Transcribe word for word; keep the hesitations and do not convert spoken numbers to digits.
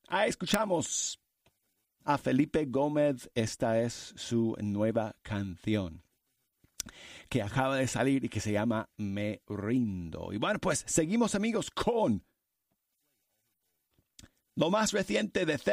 Ah, escuchamos a Felipe Gómez. Esta es su nueva canción que acaba de salir y que se llama Me Rindo. Y bueno, pues seguimos, amigos, con lo más reciente de